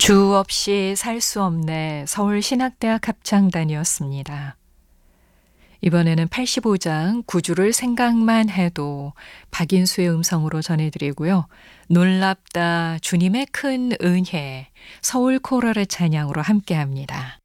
주 없이 살 수 없네 서울신학대학 합창단이었습니다. 이번에는 85장 구주를 생각만 해도 박인수의 음성으로 전해드리고요. 놀랍다 주님의 큰 은혜 서울 코럴의 찬양으로 함께합니다.